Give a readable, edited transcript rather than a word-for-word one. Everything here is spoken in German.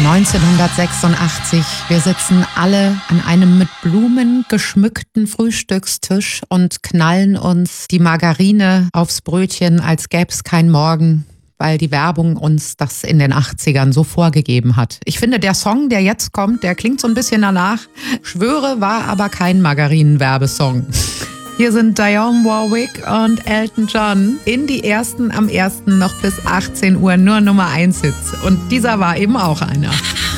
1986. Wir sitzen alle an einem mit Blumen geschmückten Frühstückstisch und knallen uns die Margarine aufs Brötchen, als gäbe es kein Morgen, weil die Werbung uns das in den 80ern so vorgegeben hat. Ich finde, der Song, der jetzt kommt, der klingt so ein bisschen danach. Schwöre, war aber kein Margarinen-Werbesong. Hier sind Dionne Warwick und Elton John in die ersten am 1. noch bis 18 Uhr nur Nummer 1 Hits. Und dieser war eben auch einer.